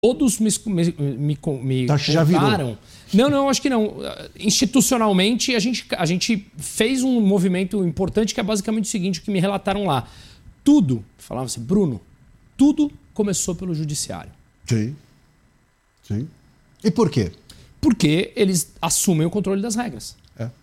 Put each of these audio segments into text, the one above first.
Todos me já contaram. Não, acho que não. Institucionalmente, a gente fez um movimento importante que é basicamente o seguinte, o que me relataram lá. Tudo, falavam assim, Bruno, tudo começou pelo judiciário. Sim. E por quê? Porque eles assumem o controle das regras.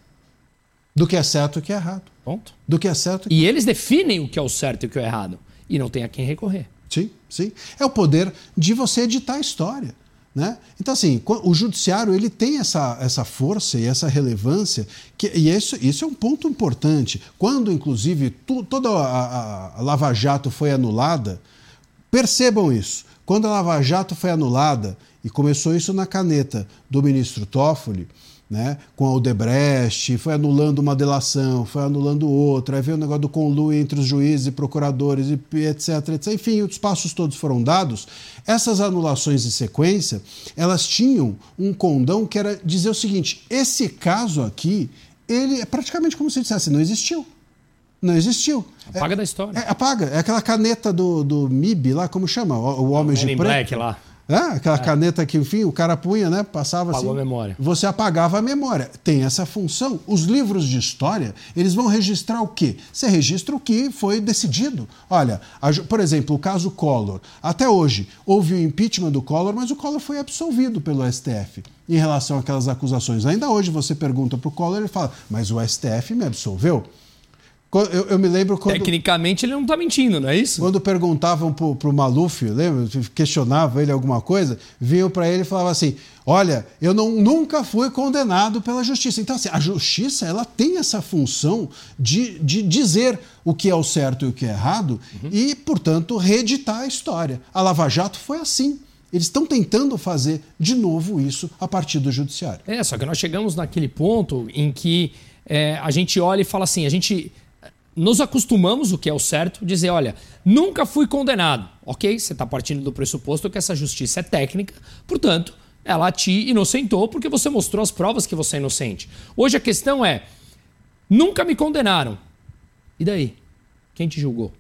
Do que é certo e o que é errado. Ponto. Do que é certo. E eles definem o que é o certo e o que é o errado. E não tem a quem recorrer. Sim. É o poder de você editar a história. Né? Então, assim, o judiciário ele tem essa força e essa relevância, e isso é um ponto importante. Quando, inclusive, toda a Lava Jato foi anulada, percebam isso. Quando a Lava Jato foi anulada, e começou isso na caneta do ministro Toffoli, né, com a Odebrecht, foi anulando uma delação, foi anulando outra, aí veio o negócio do conluio entre os juízes e procuradores, etc. Enfim, os passos todos foram dados. Essas anulações em sequência, elas tinham um condão que era dizer o seguinte, esse caso aqui, ele é praticamente como se dissesse, não existiu. Não existiu. Apaga da história. Apaga. É aquela caneta do MIB lá, como chama? O Homem de Preto. Black lá. Aquela caneta que, enfim, o cara punha, né? Passava Apagou assim. a memória. Você apagava a memória. Tem essa função. Os livros de história, eles vão registrar o quê? Você registra o que foi decidido. Olha, por exemplo, o caso Collor. Até hoje, houve o impeachment do Collor, mas o Collor foi absolvido pelo STF em relação àquelas acusações. Ainda hoje você pergunta para o Collor, ele fala, mas o STF me absolveu? Eu me lembro quando... Tecnicamente ele não está mentindo, não é isso? Quando perguntavam pro Maluf, lembra? Questionava ele alguma coisa, vinham para ele e falavam assim, olha, eu nunca fui condenado pela justiça. Então, assim, a justiça ela tem essa função de dizer o que é o certo e o que é errado e, portanto, reeditar a história. A Lava Jato foi assim. Eles estão tentando fazer de novo isso a partir do judiciário. Só que nós chegamos naquele ponto em que a gente olha e fala assim, nos acostumamos, o que é o certo, dizer, olha, nunca fui condenado. Ok, você está partindo do pressuposto que essa justiça é técnica, portanto, ela te inocentou porque você mostrou as provas que você é inocente. Hoje a questão é, nunca me condenaram. E daí? Quem te julgou?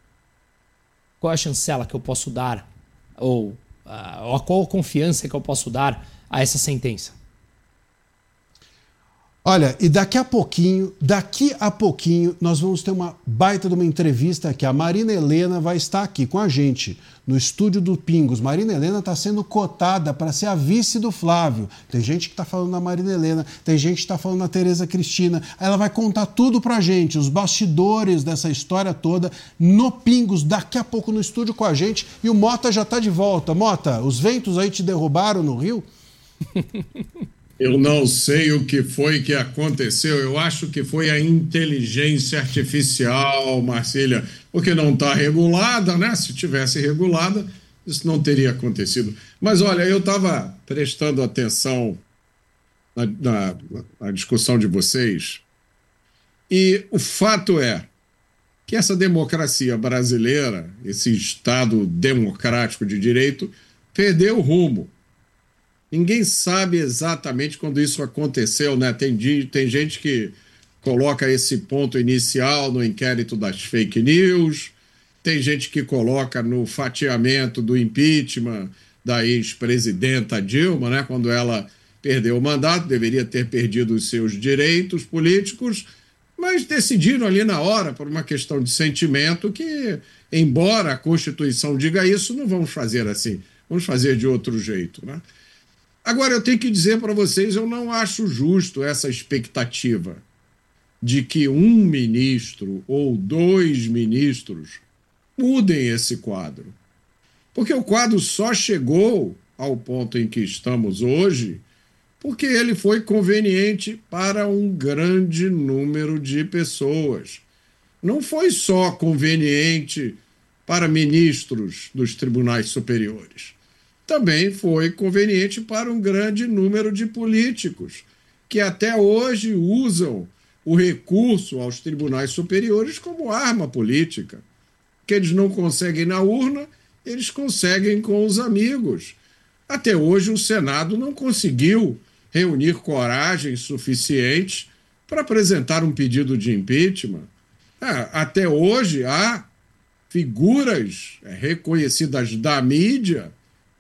Qual é a chancela que eu posso dar? Ou qual a confiança que eu posso dar a essa sentença? Olha, e daqui a pouquinho, nós vamos ter uma baita de uma entrevista que a Marina Helena vai estar aqui com a gente, no estúdio do Pingos. Marina Helena está sendo cotada para ser a vice do Flávio. Tem gente que está falando na Marina Helena, tem gente que está falando na Tereza Cristina. Ela vai contar tudo para a gente, os bastidores dessa história toda, no Pingos, daqui a pouco no estúdio com a gente. E o Mota já está de volta. Mota, os ventos aí te derrubaram no Rio? Eu não sei o que foi que aconteceu. Eu acho que foi a inteligência artificial, Marcília, porque não está regulada, né? Se tivesse regulada, isso não teria acontecido. Mas, olha, eu estava prestando atenção na discussão de vocês e o fato é que essa democracia brasileira, esse Estado democrático de direito, perdeu o rumo. Ninguém sabe exatamente quando isso aconteceu, né? Tem gente que coloca esse ponto inicial no inquérito das fake news, tem gente que coloca no fatiamento do impeachment da ex-presidenta Dilma, né? Quando ela perdeu o mandato, deveria ter perdido os seus direitos políticos, mas decidiram ali na hora, por uma questão de sentimento, que, embora a Constituição diga isso, não vamos fazer assim, vamos fazer de outro jeito, né? Agora, eu tenho que dizer para vocês, eu não acho justo essa expectativa de que um ministro ou dois ministros mudem esse quadro. Porque o quadro só chegou ao ponto em que estamos hoje porque ele foi conveniente para um grande número de pessoas. Não foi só conveniente para ministros dos tribunais superiores. Também foi conveniente para um grande número de políticos que até hoje usam o recurso aos tribunais superiores como arma política. Que eles não conseguem na urna, eles conseguem com os amigos. Até hoje o Senado não conseguiu reunir coragem suficiente para apresentar um pedido de impeachment. Até hoje há figuras reconhecidas da mídia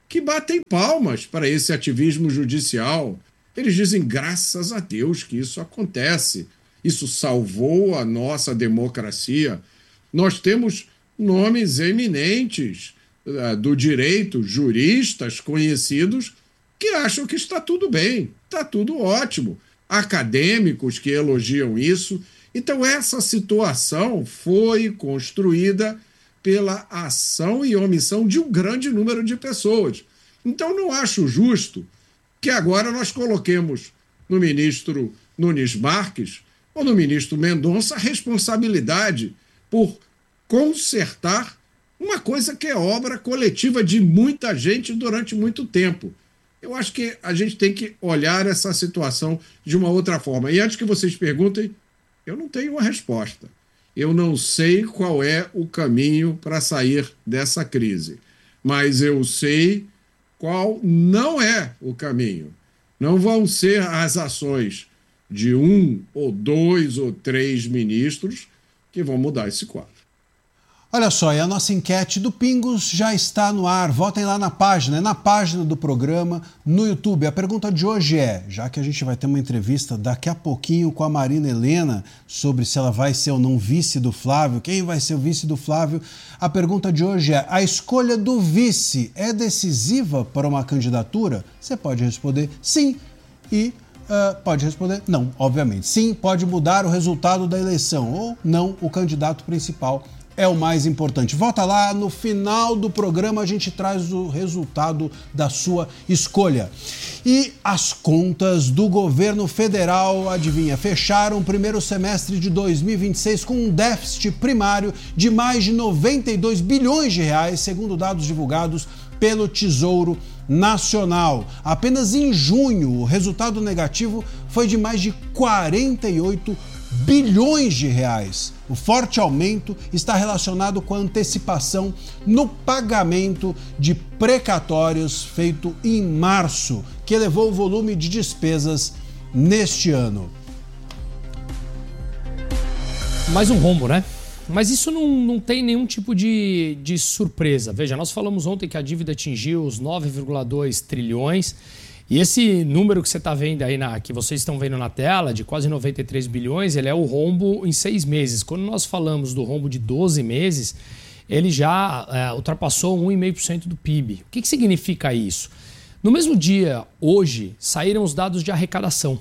que batem palmas para esse ativismo judicial. Eles dizem, graças a Deus que isso acontece. Isso salvou a nossa democracia. Nós temos nomes eminentes do direito, juristas conhecidos, que acham que está tudo bem, está tudo ótimo. Acadêmicos que elogiam isso. Então, essa situação foi construída pela ação e omissão de um grande número de pessoas. Então, não acho justo que agora nós coloquemos no ministro Nunes Marques ou no ministro Mendonça a responsabilidade por consertar uma coisa que é obra coletiva de muita gente durante muito tempo. Eu acho que a gente tem que olhar essa situação de uma outra forma. E antes que vocês perguntem, eu não tenho uma resposta. Eu não sei qual é o caminho para sair dessa crise, mas eu sei qual não é o caminho. Não vão ser as ações de 1 ou 2 ou 3 ministros que vão mudar esse quadro. Olha só, e a nossa enquete do Pingos já está no ar. Votem lá na página do programa, no YouTube. A pergunta de hoje é, já que a gente vai ter uma entrevista daqui a pouquinho com a Marina Helena sobre se ela vai ser ou não vice do Flávio, quem vai ser o vice do Flávio, a pergunta de hoje é, a escolha do vice é decisiva para uma candidatura? Você pode responder sim e pode responder não, obviamente. Sim, pode mudar o resultado da eleição ou não, o candidato principal é o mais importante. Volta lá, no final do programa a gente traz o resultado da sua escolha. E as contas do governo federal, adivinha, fecharam o primeiro semestre de 2026 com um déficit primário de mais de 92 bilhões de reais, segundo dados divulgados pelo Tesouro Nacional. Apenas em junho, o resultado negativo foi de mais de 48 bilhões de reais. O forte aumento está relacionado com a antecipação no pagamento de precatórios feito em março, que elevou o volume de despesas neste ano. Mais um rombo, né? Mas isso não tem nenhum tipo de surpresa. Veja, nós falamos ontem que a dívida atingiu os 9,2 trilhões. E esse número que você está vendo aí, que vocês estão vendo na tela, de quase 93 bilhões, ele é o rombo em 6 meses. Quando nós falamos do rombo de 12 meses, ele já ultrapassou 1,5% do PIB. O que significa isso? No mesmo dia, hoje, saíram os dados de arrecadação.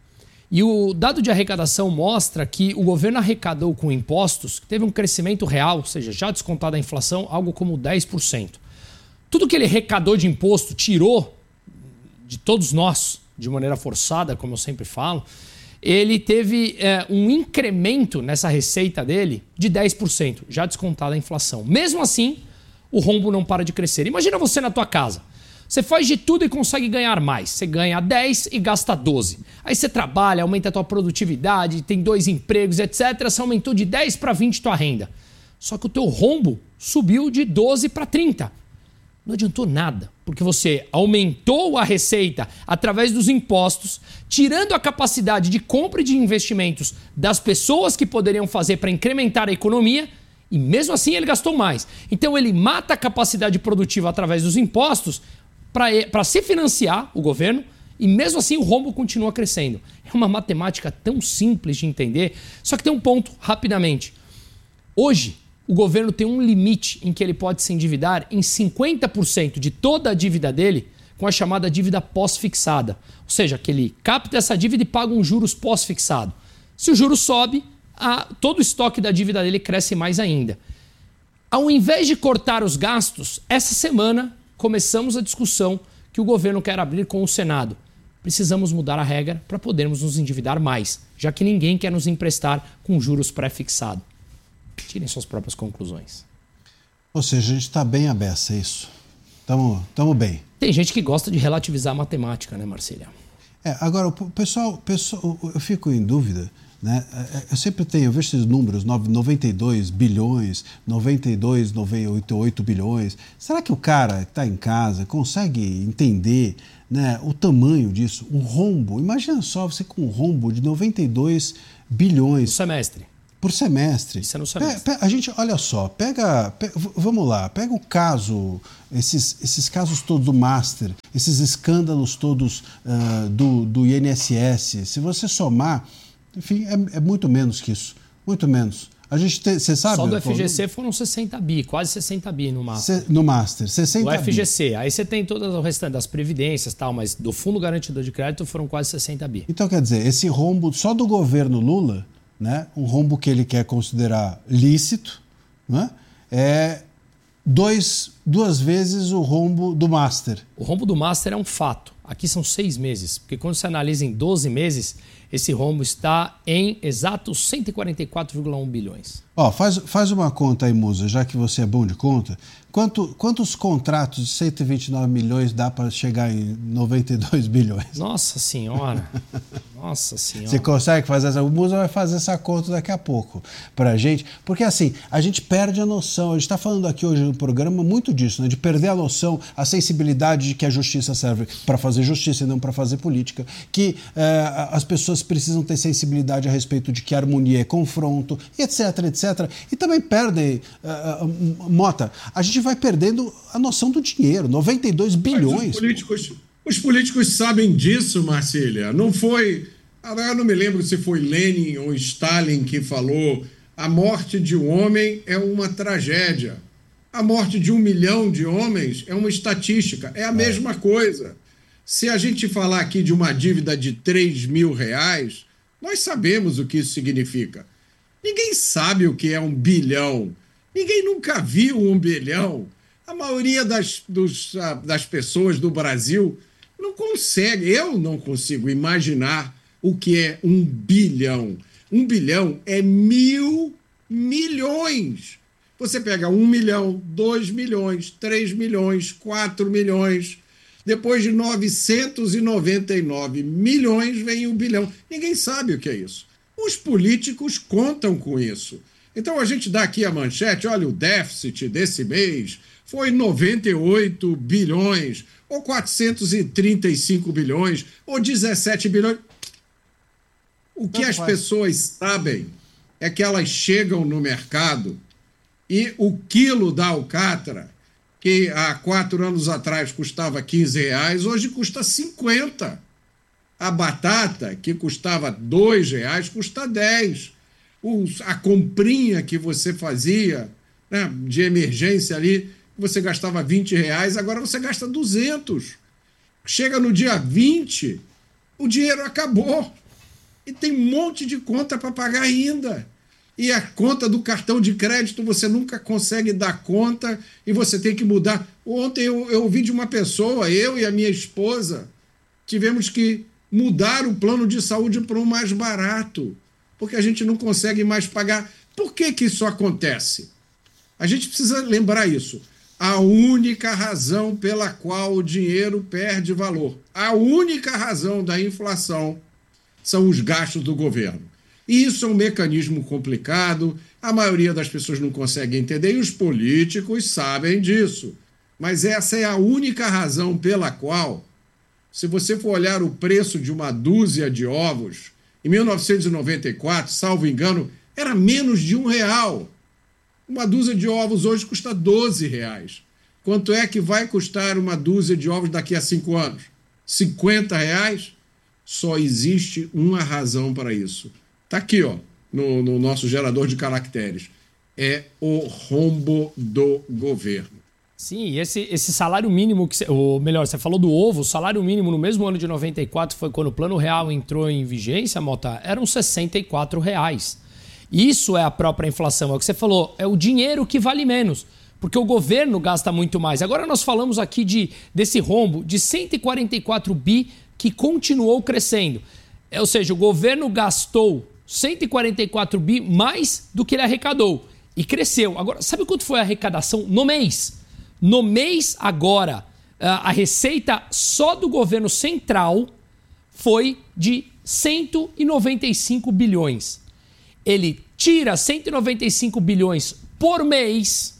E o dado de arrecadação mostra que o governo arrecadou com impostos, que teve um crescimento real, ou seja, já descontada a inflação, algo como 10%. Tudo que ele arrecadou de imposto, tirou de todos nós, de maneira forçada, como eu sempre falo, ele teve um incremento nessa receita dele de 10%, já descontada a inflação. Mesmo assim, o rombo não para de crescer. Imagina você na tua casa. Você faz de tudo e consegue ganhar mais. Você ganha 10 e gasta 12. Aí você trabalha, aumenta a tua produtividade, tem 2 empregos, etc. Você aumentou de 10 para 20 tua renda. Só que o teu rombo subiu de 12 para 30. Não adiantou nada, porque você aumentou a receita através dos impostos, tirando a capacidade de compra e de investimentos das pessoas que poderiam fazer para incrementar a economia, e mesmo assim ele gastou mais. Então ele mata a capacidade produtiva através dos impostos para se financiar, o governo, e mesmo assim o rombo continua crescendo. É uma matemática tão simples de entender, só que tem um ponto, rapidamente. Hoje, o governo tem um limite em que ele pode se endividar em 50% de toda a dívida dele com a chamada dívida pós-fixada. Ou seja, que ele capta essa dívida e paga um juros pós-fixado. Se o juros sobe, todo o estoque da dívida dele cresce mais ainda. Ao invés de cortar os gastos, essa semana começamos a discussão que o governo quer abrir com o Senado. Precisamos mudar a regra para podermos nos endividar mais, já que ninguém quer nos emprestar com juros pré-fixado. Tirem suas próprias conclusões. Ou seja, a gente está bem à beça, é isso? Estamos bem. Tem gente que gosta de relativizar a matemática, né, Marcília? Agora, o pessoal, eu fico em dúvida, né? Eu sempre tenho, eu vejo esses números, 92 bilhões, 98 bilhões. Será que o cara que está em casa consegue entender, né, o tamanho disso? Um rombo, imagina só você com um rombo de 92 bilhões. No semestre. por semestre. Isso é no semestre. A gente, olha só, vamos lá, pega o caso, esses casos todos do Master, esses escândalos todos do INSS, se você somar, enfim, é muito menos que isso, muito menos. A gente você sabe? Só do FGC foram 60 bi, quase 60 bi no Master. No Master, 60 bi. O FGC. Aí você tem todas o restante das previdências e tal, mas do Fundo Garantidor de Crédito foram quase 60 bi. Então, quer dizer, esse rombo só do governo Lula, né, um rombo que ele quer considerar lícito, né, é duas vezes o rombo do Master. O rombo do Master é um fato. Aqui são 6 meses, porque quando você analisa em 12 meses, esse rombo está em exatos 144,1 bilhões. Ó, faz uma conta aí, Musa, já que você é bom de conta. Quantos contratos de 129 milhões dá para chegar em 92 bilhões? Nossa Senhora! Nossa Senhora! Você consegue fazer essa? O Musa vai fazer essa conta daqui a pouco para a gente. Porque assim, a gente perde a noção. A gente está falando aqui hoje no programa muito disso, né? De perder a noção, a sensibilidade de que a justiça serve para fazer justiça e não para fazer política. Que as pessoas precisam ter sensibilidade a respeito de que harmonia é confronto, etc, etc. E também perdem, Mota, a gente vai perdendo a noção do dinheiro, 92 bilhões. Os políticos sabem disso, Marcília. Não foi... Eu não me lembro se foi Lenin ou Stalin que falou: a morte de um homem é uma tragédia. A morte de 1 milhão de homens é uma estatística. É a mesma coisa. Se a gente falar aqui de uma dívida de 3 mil reais, nós sabemos o que isso significa. Ninguém sabe o que é 1 bilhão. Ninguém nunca viu 1 bilhão. A maioria das pessoas do Brasil não consegue. Eu não consigo imaginar o que é 1 bilhão. 1 bilhão é 1.000 milhões. Você pega 1 milhão, 2 milhões, 3 milhões, 4 milhões. Depois de 999 milhões vem 1 bilhão. Ninguém sabe o que é isso. Os políticos contam com isso. Então a gente dá aqui a manchete: olha, o déficit desse mês foi 98 bilhões, ou 435 bilhões, ou 17 bilhões. O que as pessoas sabem é que elas chegam no mercado e o quilo da alcatra, que há 4 anos atrás custava R$15, hoje custa 50. A batata, que custava R$2, custa 10. A comprinha que você fazia, né, de emergência ali, você gastava R$20, agora você gasta 200. Chega no dia 20, o dinheiro acabou. E tem um monte de conta para pagar ainda. E a conta do cartão de crédito você nunca consegue dar conta e você tem que mudar. Ontem eu ouvi de uma pessoa, eu e a minha esposa, tivemos que mudar o plano de saúde para um mais barato, porque a gente não consegue mais pagar. Por que isso acontece? A gente precisa lembrar isso. A única razão pela qual o dinheiro perde valor, a única razão da inflação são os gastos do governo. E isso é um mecanismo complicado, a maioria das pessoas não consegue entender e os políticos sabem disso. Mas essa é a única razão pela qual, se você for olhar o preço de uma dúzia de ovos, em 1994, salvo engano, era menos de R$1. Uma dúzia de ovos hoje custa R$12. Quanto é que vai custar uma dúzia de ovos daqui a 5 anos? R$50? Só existe uma razão para isso. Está aqui, ó, no nosso gerador de caracteres. É o rombo do governo. Sim, esse salário mínimo, ou melhor, você falou do ovo, o salário mínimo no mesmo ano de 94, foi quando o Plano Real entrou em vigência, Mota, eram R$64. Isso é a própria inflação, é o que você falou, é o dinheiro que vale menos, porque o governo gasta muito mais. Agora nós falamos aqui desse rombo de 144 bi que continuou crescendo. Ou seja, o governo gastou 144 bi mais do que ele arrecadou e cresceu. Agora, sabe quanto foi a arrecadação no mês? No mês agora, a receita só do governo central foi de 195 bilhões. Ele tira 195 bilhões por mês,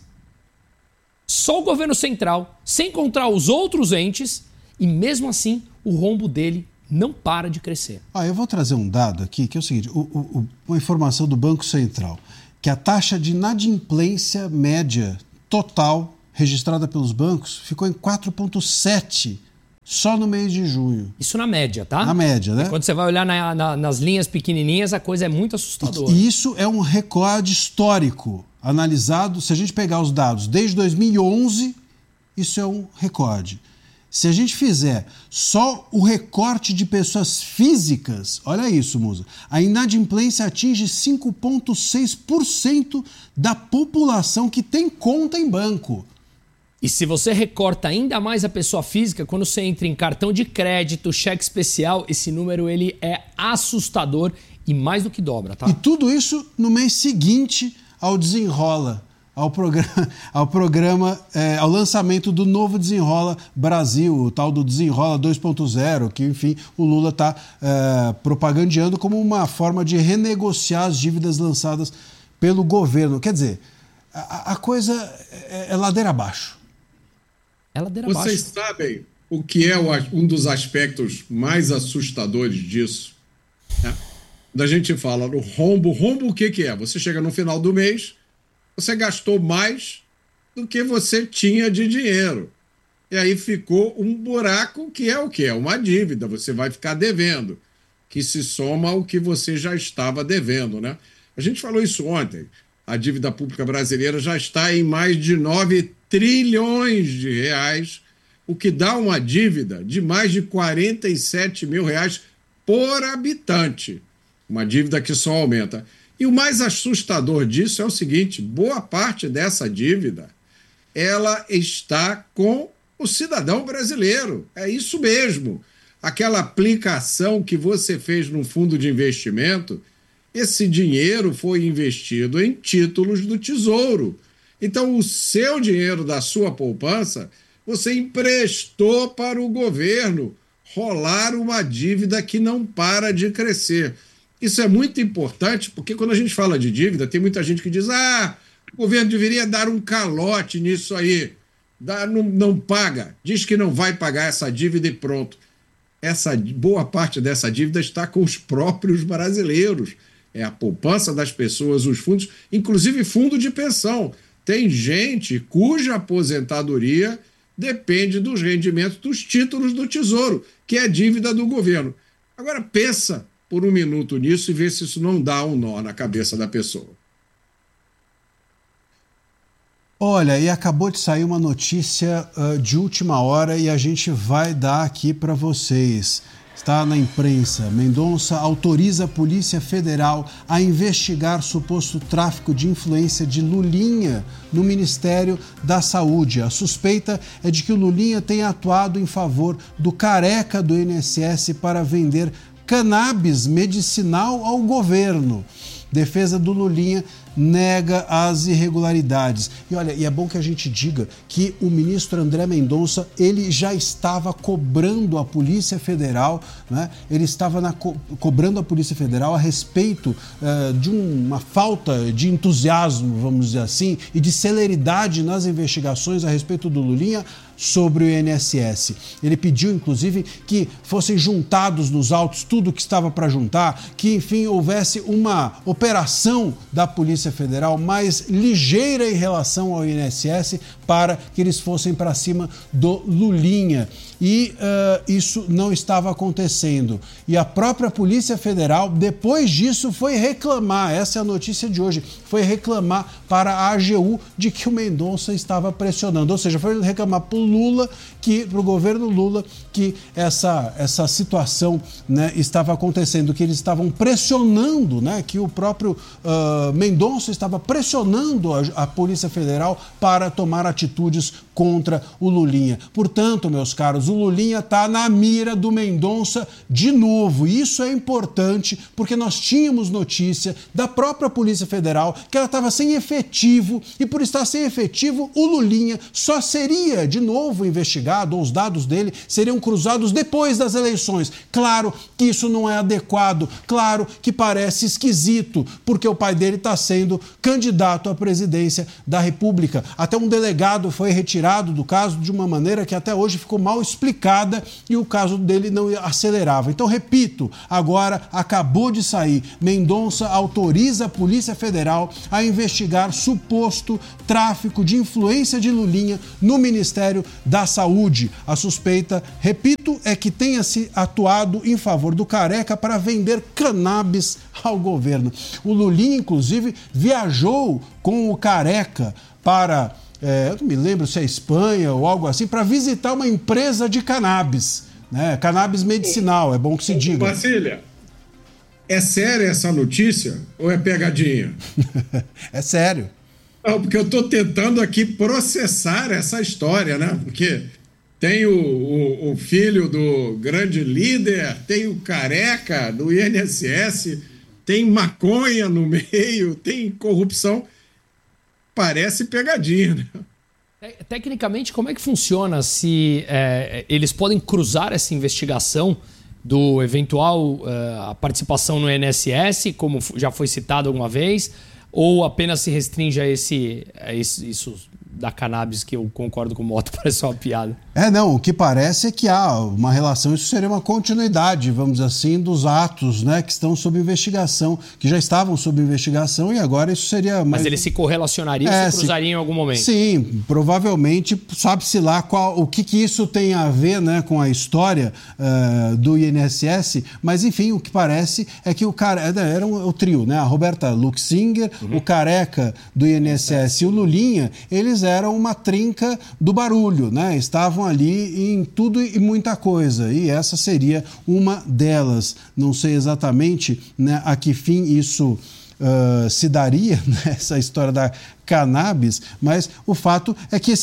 só o governo central, sem contar os outros entes, e mesmo assim o rombo dele não para de crescer. Eu vou trazer um dado aqui, que é o seguinte, uma informação do Banco Central, que a taxa de inadimplência média total registrada pelos bancos ficou em 4,7% só no mês de junho. Isso na média, tá? Na média, né? Quando você vai olhar nas linhas pequenininhas, a coisa é muito assustadora. E isso é um recorde histórico. Analisado, se a gente pegar os dados desde 2011, isso é um recorde. Se a gente fizer só o recorte de pessoas físicas, olha isso, Musa, a inadimplência atinge 5,6% da população que tem conta em banco. E se você recorta ainda mais a pessoa física, quando você entra em cartão de crédito, cheque especial, esse número ele é assustador e mais do que dobra, tá? E tudo isso no mês seguinte ao Desenrola, ao lançamento do novo Desenrola Brasil, o tal do Desenrola 2.0, que, enfim, o Lula está propagandeando como uma forma de renegociar as dívidas lançadas pelo governo. Quer dizer, a coisa é ladeira abaixo. Vocês sabem o que é um dos aspectos mais assustadores disso? Quando a gente fala no rombo, o que é? Você chega no final do mês, você gastou mais do que você tinha de dinheiro. E aí ficou um buraco que é o quê? É uma dívida, você vai ficar devendo, que se soma ao que você já estava devendo, né? A gente falou isso ontem. A dívida pública brasileira já está em mais de 9 trilhões de reais, o que dá uma dívida de mais de 47 mil reais por habitante. Uma dívida que só aumenta. E o mais assustador disso é o seguinte, boa parte dessa dívida, ela está com o cidadão brasileiro. É isso mesmo. Aquela aplicação que você fez no fundo de investimento, esse dinheiro foi investido em títulos do Tesouro. Então, o seu dinheiro da sua poupança, você emprestou para o governo rolar uma dívida que não para de crescer. Isso é muito importante, porque quando a gente fala de dívida, tem muita gente que diz o governo deveria dar um calote nisso aí. Não paga, diz que não vai pagar essa dívida e pronto. Boa parte dessa dívida está com os próprios brasileiros. É a poupança das pessoas, os fundos, inclusive fundo de pensão. Tem gente cuja aposentadoria depende dos rendimentos dos títulos do Tesouro, que é dívida do governo. Agora pensa por um minuto nisso e vê se isso não dá um nó na cabeça da pessoa. Olha, e acabou de sair uma notícia de última hora e a gente vai dar aqui para vocês. Está na imprensa. Mendonça autoriza a Polícia Federal a investigar suposto tráfico de influência de Lulinha no Ministério da Saúde. A suspeita é de que o Lulinha tenha atuado em favor do careca do INSS para vender cannabis medicinal ao governo. Defesa do Lulinha nega as irregularidades. E olha, e é bom que a gente diga que o ministro André Mendonça, ele já estava cobrando a Polícia Federal, né? Ele estava cobrando a Polícia Federal a respeito de uma falta de entusiasmo, vamos dizer assim, e de celeridade nas investigações a respeito do Lulinha sobre o INSS. Ele pediu, inclusive, que fossem juntados nos autos tudo o que estava para juntar, que, enfim, houvesse uma operação da Polícia Federal mais ligeira em relação ao INSS para que eles fossem para cima do Lulinha. E isso não estava acontecendo. E a própria Polícia Federal, depois disso, foi reclamar, essa é a notícia de hoje, foi reclamar para a AGU de que o Mendonça estava pressionando. Ou seja, foi reclamar para o Lula, para o governo Lula, que essa situação, né, estava acontecendo, que eles estavam pressionando, né, que o próprio Mendonça estava pressionando a Polícia Federal para tomar atitudes contra o Lulinha. Portanto, meus caros, o Lulinha está na mira do Mendonça de novo. E isso é importante porque nós tínhamos notícia da própria Polícia Federal que ela estava sem efetivo e por estar sem efetivo, o Lulinha só seria de novo investigado, ou os dados dele seriam cruzados depois das eleições. Claro que isso não é adequado, claro que parece esquisito, porque o pai dele está sendo candidato à presidência da República. Até um delegado foi retirado do caso de uma maneira que até hoje ficou mal explicada e o caso dele não acelerava. Então, repito, agora acabou de sair. Mendonça autoriza a Polícia Federal a investigar suposto tráfico de influência de Lulinha no Ministério da Saúde. A suspeita, repito, é que tenha se atuado em favor do Careca para vender cannabis ao governo. O Lulinha, inclusive, viajou com o Careca para, eu não me lembro se é Espanha ou algo assim, para visitar uma empresa de cannabis, né? Cannabis medicinal, é bom que se diga. Basília, é séria essa notícia ou é pegadinha? É sério. Não, porque eu estou tentando aqui processar essa história, né? Porque tem o filho do grande líder, tem o Careca do INSS, tem maconha no meio, tem corrupção. Parece pegadinha, né? Tecnicamente, como é que funciona se eles podem cruzar essa investigação do eventual participação no INSS, como já foi citado alguma vez, ou apenas se restringe a isso da cannabis, que eu concordo com o Mota, parece uma piada? Não, o que parece é que há uma relação, isso seria uma continuidade, vamos dizer assim, dos atos, né, que estão sob investigação, que já estavam sob investigação e agora isso seria... Mas eles se correlacionariam, se cruzariam em algum momento? Sim, provavelmente, sabe-se lá o que isso tem a ver, né, com a história do INSS, mas enfim, o que parece é que o cara era o trio, né, a Roberta Luxinger, o Careca do INSS e o Lulinha, eles eram uma trinca do barulho, né? Estavam ali em tudo e muita coisa, e essa seria uma delas. Não sei exatamente, né, a que fim isso se daria, né, essa história da cannabis, mas o fato é que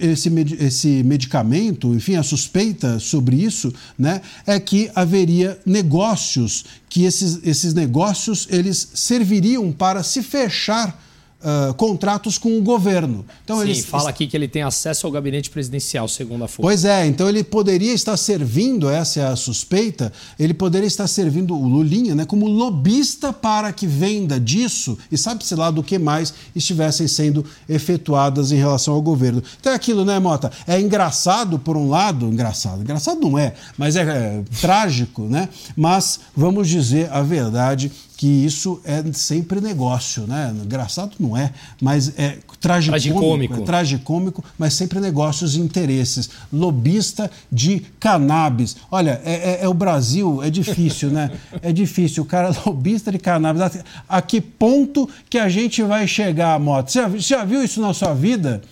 esse medicamento, enfim, a suspeita sobre isso, né, é que haveria negócios, que esses negócios eles serviriam para se fechar contratos com o governo. Então, sim, fala aqui que ele tem acesso ao gabinete presidencial, segundo a Folha. Pois é, então ele poderia estar servindo, essa é a suspeita, ele poderia estar servindo o Lulinha, né, como lobista para que venda disso e sabe-se lá do que mais estivessem sendo efetuadas em relação ao governo. Então é aquilo, né, Mota? É engraçado por um lado, engraçado não é, mas é trágico, né? Mas vamos dizer a verdade, que isso é sempre negócio, né? Engraçado não é, mas é tragicômico. É tragicômico, mas sempre negócios e interesses. Lobista de cannabis. Olha, o Brasil, é difícil, né? É difícil. O cara é lobista de cannabis. A que ponto que a gente vai chegar, Mota? Você já viu isso na sua vida?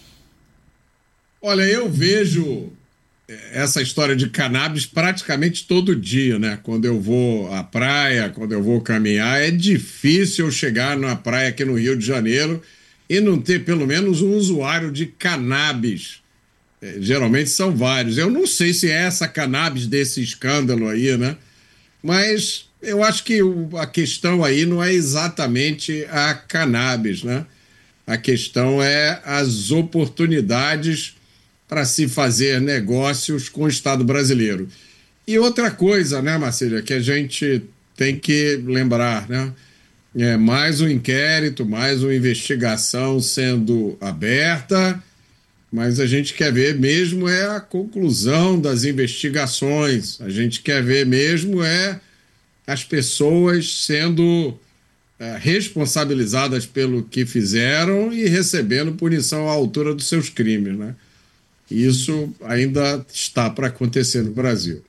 Olha, eu vejo essa história de cannabis praticamente todo dia, né? Quando eu vou à praia, quando eu vou caminhar, é difícil eu chegar na praia aqui no Rio de Janeiro e não ter pelo menos um usuário de cannabis. Geralmente são vários. Eu não sei se é essa cannabis desse escândalo aí, né? Mas eu acho que a questão aí não é exatamente a cannabis, né? A questão é as oportunidades para se fazer negócios com o Estado brasileiro. E outra coisa, né, Marcília, que a gente tem que lembrar, né? Mais um inquérito, mais uma investigação sendo aberta, mas a gente quer ver mesmo a conclusão das investigações, a gente quer ver mesmo as pessoas sendo responsabilizadas pelo que fizeram e recebendo punição à altura dos seus crimes, né? Isso ainda está para acontecer no Brasil.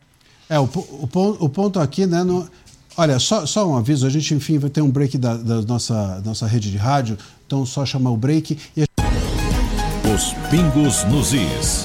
O ponto aqui, né? Olha, só um aviso, a gente, enfim, vai ter um break da nossa rede de rádio, então só chamar o break. Os pingos nos is.